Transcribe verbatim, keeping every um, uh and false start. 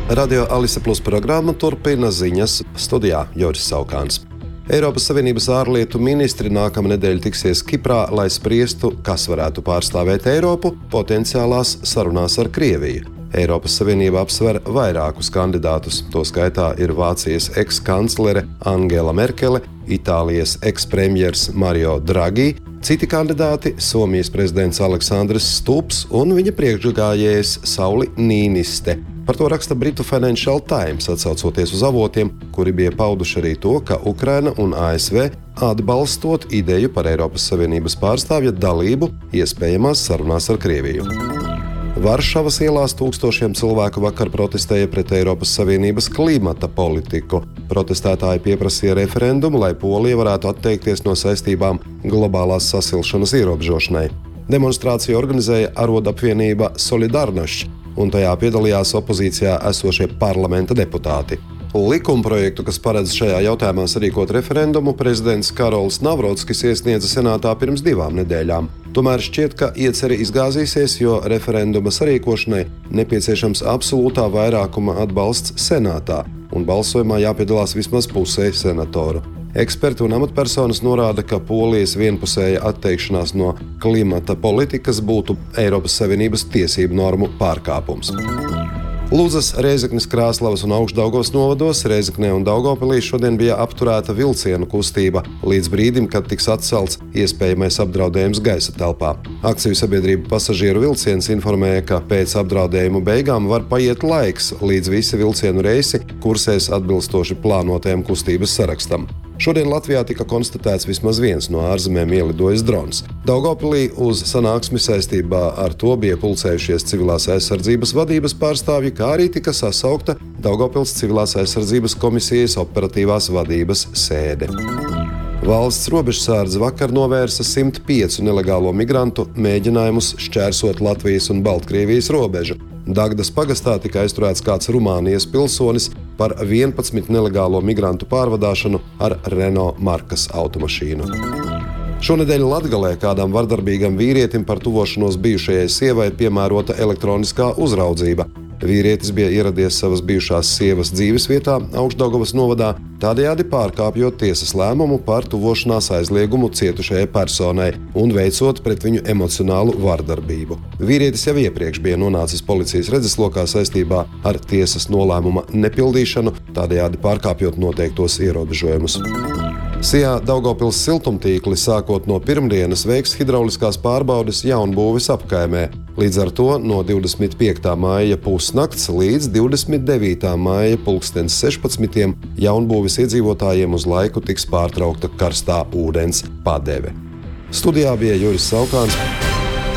Radio Alise Plus programma turpina ziņas, studijā Joris Saukāns. Eiropas Savienības ārlietu ministri nākamnedēļ tiksies Kiprā, lai spriestu, kas varētu pārstāvēt Eiropu potenciālās sarunās ar Krieviju. Eiropas Savienība apsver vairākus kandidātus, to skaitā ir Vācijas ekskanclere Angela Merkele, Itālijas ekspremjers Mario Draghi, citi kandidāti Somijas prezidents Aleksandrs Stubbs un viņa priekšgājējs Sauli Nīniste. Par to raksta Britu Financial Times, atsaucoties uz avotiem, kuri bija pauduši arī to, ka Ukraina un A S V atbalstot ideju par Eiropas Savienības pārstāvja dalību iespējamās sarunās ar Krieviju. Varšavas ielās tūkstošiem cilvēku vakar protestēja pret Eiropas Savienības klimata politiku. Protestētāji pieprasīja referendumu, lai Polija varētu atteikties no saistībām globālās sasilšanas ierobežošanai. Demonstrāciju organizēja arodapvienība Solidarność, un tajā piedalījās opozīcijā esošie parlamenta deputāti. Likumprojektu, kas paredz šajā jautājumā sarīkot referendumu, prezidents Karols Navrodskis iesniedza senātā pirms divām nedēļām. Tomēr šķiet, ka ieceri izgāzīsies, jo referenduma sarīkošanai nepieciešams absolūtā vairākuma atbalsts senātā, un balsojumā jāpiedalās vismaz pusē senatoru. Eksperti un amatpersonas norāda, ka Polijas vienpusēja atteikšanās no klimata politikas būtu Eiropas Savienības tiesību normu pārkāpums. Lūdzas, Rēzeknes, Krāslavas un Augšdaugavas novados Rēzeknē un Daugavpilī šodien bija apturēta vilcienu kustība līdz brīdim, kad tiks atcelts iespējamais apdraudējums gaisa telpā. Akciju sabiedrība Pasažieru vilciens informēja, ka pēc apdraudējumu beigām var paiet laiks, līdz visi vilcienu reisi kursēs atbilstoši plānotajam kustības sarakstam. Šodien Latvijā tika konstatēts vismaz viens no ārzemēm ielidojis drons. Daugavpilī uz sanāksmi saistībā ar to bija pulcējušies civilās aizsardzības vadības pārstāvji, kā arī tika sasaukta Daugavpils civilās aizsardzības komisijas operatīvās vadības sēde. Valsts robežsardze vakar novērsa simt piecu nelegālo migrantu mēģinājumus šķērsot Latvijas un Baltkrievijas robežu. Dagdas pagastā tika aizturēts kāds Rumānijas pilsonis par vienpadsmit nelegālo migrantu pārvadāšanu ar Renault markas automašīnu. Šonedēļ Latgalē kādam vardarbīgam vīrietim par tuvošanos bijušajai sievai piemērota elektroniskā uzraudzība. Vīrietis bija ieradies savas bijušās sievas dzīvesvietā Augšdaugavas novadā, tādējādi pārkāpjot tiesas lēmumu par tuvošanās aizliegumu cietušajai personai un veicot pret viņu emocionālu vardarbību. Vīrietis jau iepriekš bija nonācis policijas redzeslokā saistībā ar tiesas nolēmuma nepildīšanu, tādējādi pārkāpjot noteiktos ierobežojumus. Sijā Daugavpils siltumtīkli sākot no pirmdienas veiks hidrauliskās pārbaudes jaunbūves apkaimē. Līdz ar to no divdesmit piektā māja pusnakts līdz divdesmit devītā māja pulkstens sešpadsmitiem jaunbūves iedzīvotājiem uz laiku tiks pārtraukta karstā ūdens padeve. Studijā bija Joris Saukāns.